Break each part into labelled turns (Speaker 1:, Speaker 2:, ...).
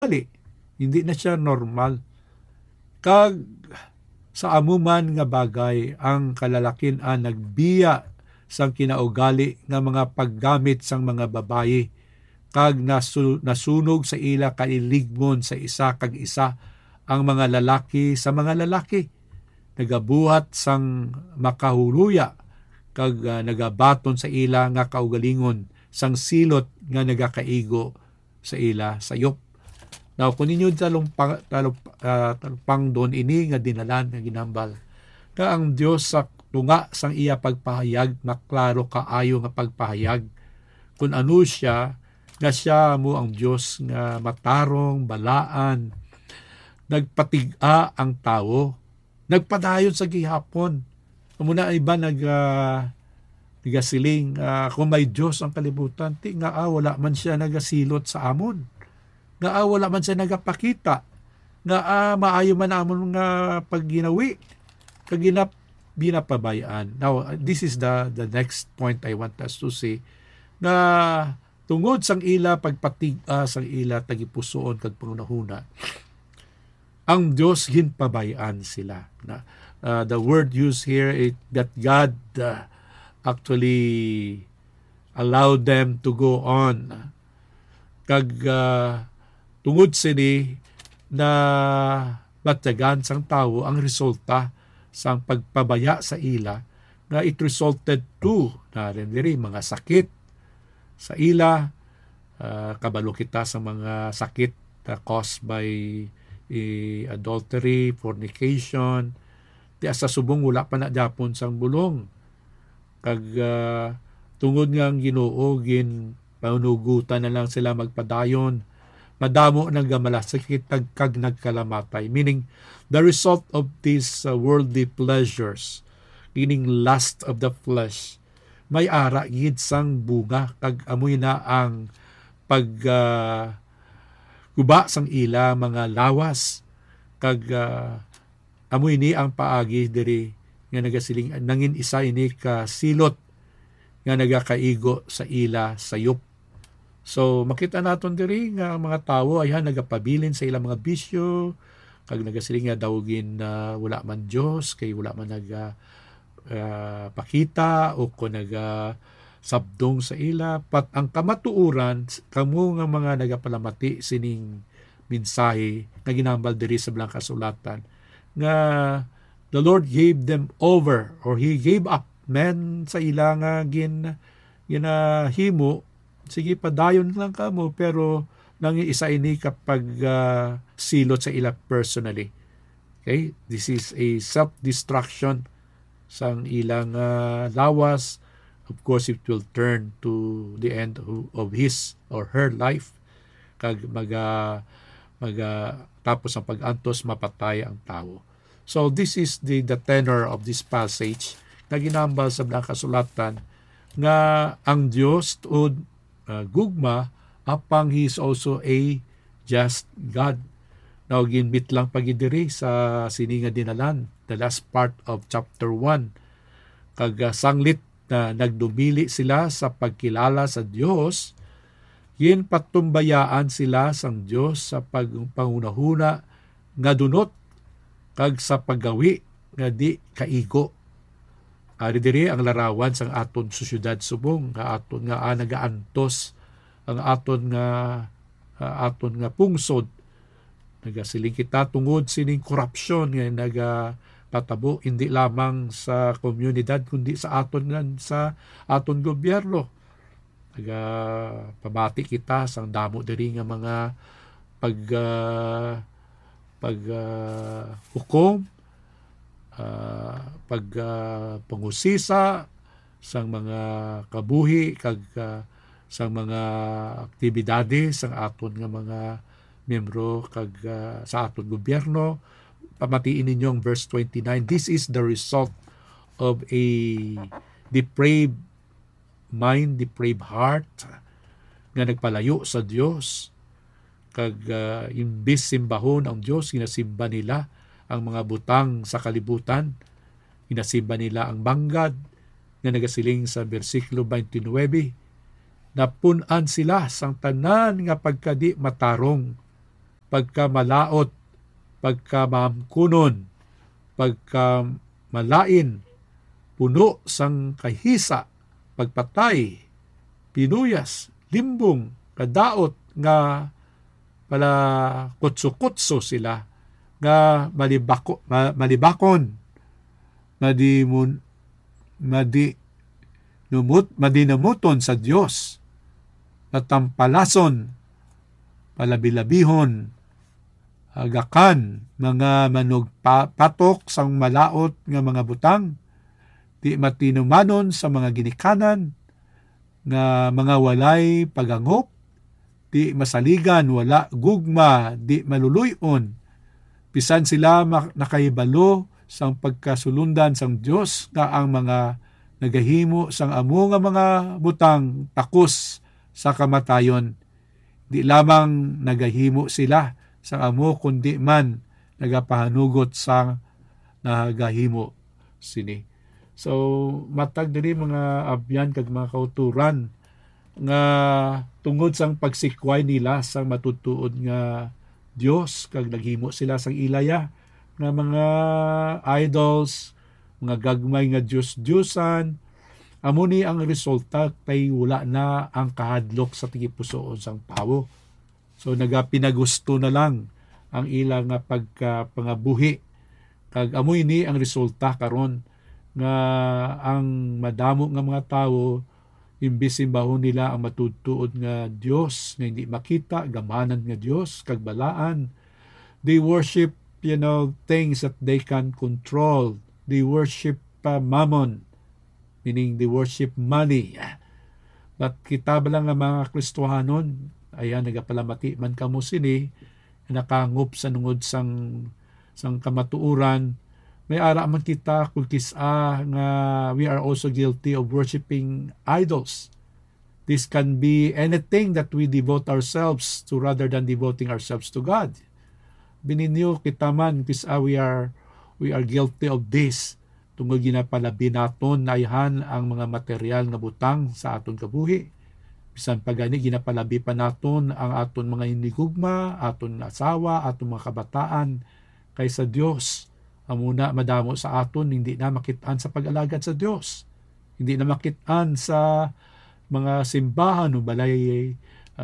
Speaker 1: ali, hindi na siya normal. Kag sa amuman nga bagay ang kalalakin-an nagbiya sang kinaugali nga mga paggamit sang mga babayi kag nasunog sa ila kailigmon sa isa kag isa ang mga lalaki sa mga lalaki, nagabuhat sang makahuluya kag nagabaton sa ila nga kaugalingon sang silot nga nagakaigo sa ila sayop. Now, kung ninyo talupang doon ini nga dinalan nga ginambal, ka ang Dios sa tunga sang iya pagpahayag, maklaro kaayo nga pagpahayag, kung ano siya, nga siya mo ang Dios nga matarong, balaan, nagpatiga ang tao, nagpadayon sa gihapon. Muna iba nagasiling, kung may Diyos ang kalibutan, ti nga wala man siya nagasilot sa amon. Nga wala man siya nagapakita. Nga maayo man amon nga pagginawi. Kaginap binapabayaan. Now, this is the next point I want us to see. Na tungod sang ila pagpatiga sang ila tagipusoon kag pangunahuna, ang Diyos ginpabayaan sila. Na the word used here is that God actually allowed them to go on. Kag tungod sini na batyagan sang tawo ang resulta sang pagpabaya sa ila na it resulted to na rin mga sakit sa ila, kabalo kita sa mga sakit caused by adultery, fornication, di asa subong wala pa na Japon sang bulong. Kag tungod nga ang Ginoo panugutan na lang sila magpadayon, madamo nang gamalasakit kag nagkalamatay. Meaning, the result of these worldly pleasures, meaning lust of the flesh, may ara gid sang bunga, kag amoy na ang guba sang ila mga lawas, kag amoy ni ang paagi diri nga nagasiling nangin isa ini ka silot nga nagakaigo sa ila sayop. So makita naton diri nga mga tawo ayhan nagapabilin sa ilang mga bisyo, kag nagasiling nga dawgin na wala man Dios, kay wala man pakita o kung sabdong sa ila. Pat ang kamatuuran kamo nga mga nagapalamati sining mensahe nga ginambal diri sa Blang Kasulatan nga the Lord gave them over, or He gave up men sa ila nga ginahimo. Sige, padayon lang ka mo, pero nang isa ini kapag silot sa ila personally. Okay? This is a self-destruction sang ilang lawas. Of course, it will turn to the end of his or her life. Kag tapos ang pag-antos, mapatay ang tao. So this is the tenor of this passage na ginambal sa Blang Kasulatan nga ang Dios tuod gugma apang He is also a just God. Now, ginbit lang pagidiri sa sininga dinalan, the last part of chapter 1. Kag sanglit na nagdumili sila sa pagkilala sa Dios, yin patumbayaan sila sang Dios sa pangunahuna nga dunot, kag sa paggawi nga di kaigo. Ari diri ang larawan sang aton sa syudad subong nga aton nga nagaantos ang aton nga pungsod. Nagasiling kita tungod sining korupsyon nga nagapatabo hindi lamang sa komunidad kundi sa aton gobyerno. Pamati kita sang damo diri nga mga hukom, pangusisa sang mga kabuhi kag sang mga aktibidades sang aton nga mga miyembro kag sa aton gobyerno. Pamatiin ninyo ang verse 29. This is the result of a depraved mind, depraved heart nga nagpalayo sa Dios. Kag imbis simbahon ang Dios, ginasimba nila ang mga butang sa kalibutan. Ginasimba nila ang banggad nga nagasiling sa versikulo 29. Napunan sila sang tanan nga pagkadi matarong. pagkamalaot, pagkamamkunon, pagkamalain, puno sang kahisa, pagpatay, pinuyas, limbong, kadaot nga pala kutso-kutso sila nga malibakon, madinamuton sa Dios, natampalason, palabilabihon, agakan, mga manugpatok sang malaot nga mga butang, di matinumanon sa mga ginikanan, nga mga walay pagangop, di masaligan, wala gugma, di maluluyon, pisan sila nakaibalo sang pagkasulundan sang Dios nga ang mga nagahimo sang amo nga mga butang takos sa kamatayon. Di lamang nagahimo sila sang amo kundi man nagapahanugot sang nagahimo sini. So matag diri mga abyan kag mga kauturan nga tungod sang pagsikway nila sang matutuod nga Dios kag naghimo sila sang ilaya nga mga idols, mga gagmay nga Diyos-Diyosan, amo ni ang resulta kay wala na ang kahadlok sa tigipusoon sang tawo. So nagapinagusto na lang ang ilang nga pagkapangabuhi kag amo ni ang resulta karon nga ang madamo nga mga tawo imbis imbahon nila ang matutuod nga Dios nga hindi makita, gamanan nga Dios kag balaan. They worship, things that they can control. They worship mammon, meaning they worship money. But kita ba lang nga mga Kristohanon, ayan, nagapalamati man kamo sini, nakangop sa nungod sang kamatuuran, may ara man kita kung kisa nga we are also guilty of worshiping idols. This can be anything that we devote ourselves to rather than devoting ourselves to God. Bininyo kita man kisa we are guilty of this. Tungod ginapalabi naton naihan ang mga material nga butang sa aton kabuhi. Bisan pagani ginapalabi pa naton ang aton mga inigugma, aton asawa, aton mga kabataan kaysa Dios. Amuna madamo sa aton hindi na makitaan sa pag-alagad sa Dios. Hindi na makitaan sa mga simbahan o balay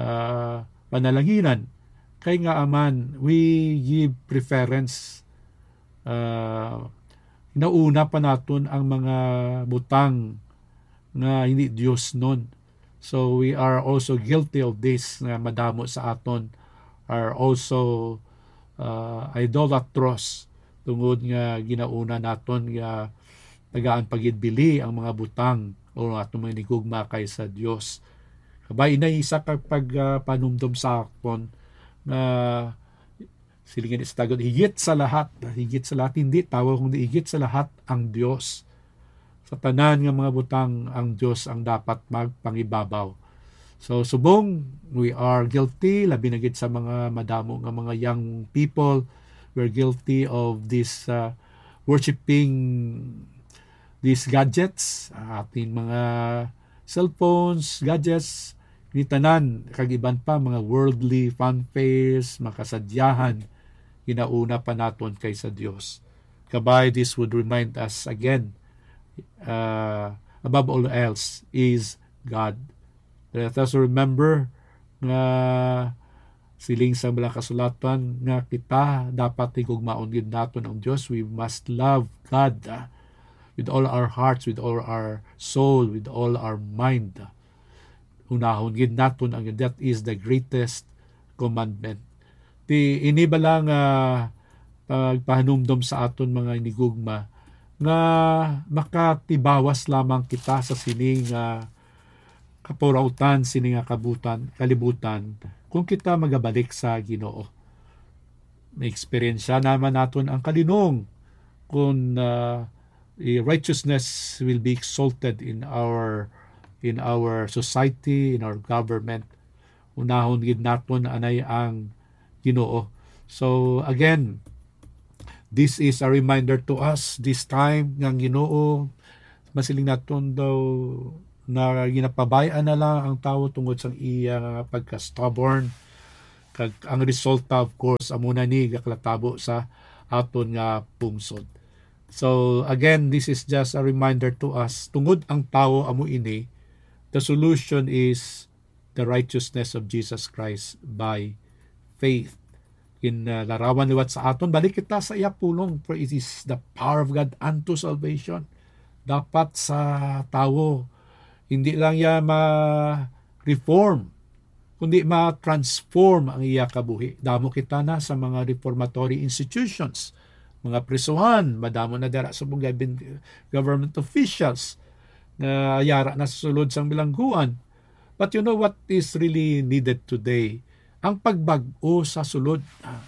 Speaker 1: panalanginan. Kay nga aman we give preference, nauna pa naton ang mga butang nga hindi Dios nun. So we are also guilty of this nga madamo sa aton are also idolatrous tungod nga ginauna naton nga tagaan pagidbili ang mga butang o atong mga nigugma kaysa Dios. Kabay na isa kapag panumdum sa akon na silingin sa tagot, higit sa lahat, hindi tawa kundi higit sa lahat ang Dios. Sa tanan nga mga butang, ang Dios ang dapat magpangibabaw. So subong, we are guilty, labi na gid sa mga madamo nga mga young people, we're guilty of this worshiping these gadgets, ating mga cellphones, gadgets, tanan kagiban pa mga worldly fanfares, makasadyahan, ginauna pa naton kaysa Dios. Kabay, this would remind us again, above all else is God. Let us remember nga siling sa mga kasulatan nga kita dapat higugmaon gid naton ang Dios. We must love God with all our hearts, with all our soul, with all our mind. Unahon gid naton ang that is the greatest commandment. Ini ba lang pagpahanumdom sa aton mga inigugma nga makatibawas lamang kita sa sining kapurautan, sining kalibutan kung kita magabalik sa Ginoo. May eksperyensya naman naton ang kalinong kung righteousness will be exalted in our society, in our government. Unahon gid naton anay ang Ginoo. So again, this is a reminder to us this time nga Ginoo masiling naton daw na ginapabayaan na lang ang tao tungod sa iya pagka-stubborn. Kag ang resulta of course amo na ni gaklatabo sa aton nga pungsod. So again, this is just a reminder to us, tungod ang tawo amo ini, the solution is the righteousness of Jesus Christ by faith. In larawan liwat sa aton, balik kita sa iya pulong, for it is the power of God unto salvation. Dapat sa tawo, hindi lang iya ma-reform, kundi ma-transform ang iya kabuhi. Damo kita na sa mga reformatory institutions, mga prisuhan, madamo na dara sa mga government officials na yara na sa sulod sang bilangguan. But you know what is really needed today? Ang pagbag-o sa sulod.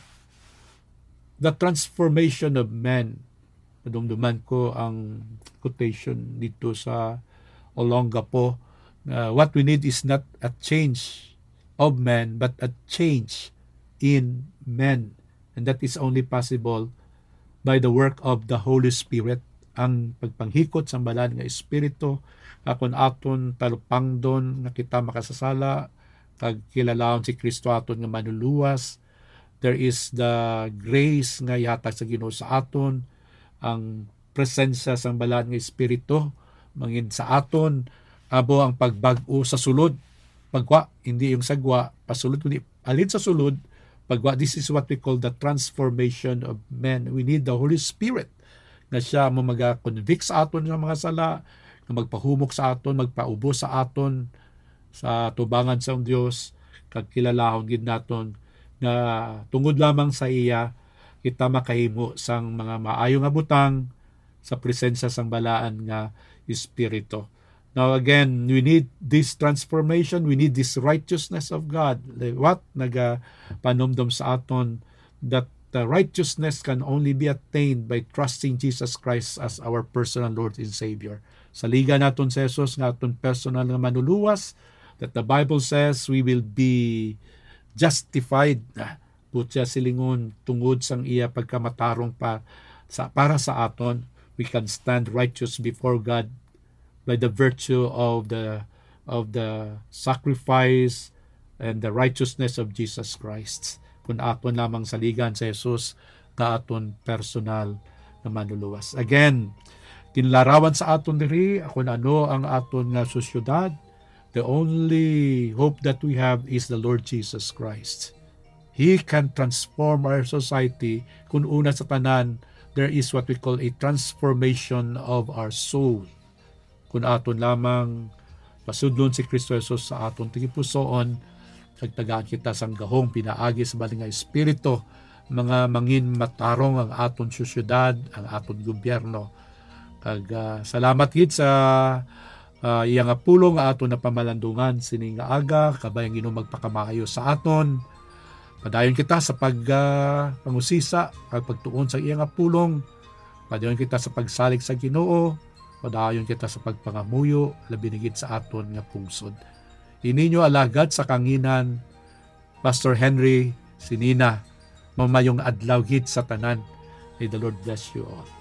Speaker 1: The transformation of man. Nadumduman ko ang quotation dito sa Olongapo. What we need is not a change of man, but a change in men. And that is only possible by the work of the Holy Spirit. Ang pagpanghikot sa balan nga Espiritu, akon aton talupangdon nga kita makasasala, kag kilalawon si Kristo aton nga manuluwas. There is the grace nga ihatag sa Ginoo sa aton, ang presensya sa balan nga Espiritu mangin sa aton, abo ang pagbag-o sa sulod. Pagwa, hindi yung sagwa, pasulod, kundi alin sa sulod, pagwa. This is what we call the transformation of men. We need the Holy Spirit na siya mo mag-convict sa aton ng mga sala, na magpahumok sa aton, magpaubo sa aton, sa tubangan sa Diyos, kag kilalahon gid naton na tungod lamang sa iya kita makahimo sang mga maayo nga butang sa presensya sang balaan nga Espiritu. Now again, we need this transformation, we need this righteousness of God. What nagapanumdum sa aton that the righteousness can only be attained by trusting Jesus Christ as our personal Lord and Savior. Sa liga naton sa Jesus nga aton personal nga manuluwas, that the Bible says we will be justified. Putya silingon tungod sang iya pagkamatarong para sa aton. We can stand righteous before God by the virtue of the sacrifice and the righteousness of Jesus Christ. Kung aton lamang saligan sa Jesus na aton personal na manuluwas. Again, kinlarawan sa aton diri kung ano ang aton nga sosyudad. The only hope that we have is the Lord Jesus Christ. He can transform our society. Kung una sa tanan, there is what we call a transformation of our soul. Kung aton lamang pasudlon si Kristo Jesus sa aton tigipusoon, kagtagaan kita sang gahong pinaagi sa baling nga Espiritu, mga mangin matarong ang aton sosyudad, ang aton gobyerno. Salamat gid sa iya nga pulong nga aton na pamalandungan sining nga aga, kabayang Ginoo magpakamaayo sa aton. Padayon kita sa pangusisa kag pagtuon sa iya nga pulong. Padayon kita sa pagsalig sa Ginoo. Padayon kita sa pagpangamuyo labi na gid sa aton nga pungsod. Ininyo alagad sa kanginan, Pastor Henry Sinina, mamayong adlaw gid sa tanan. May the Lord bless you all.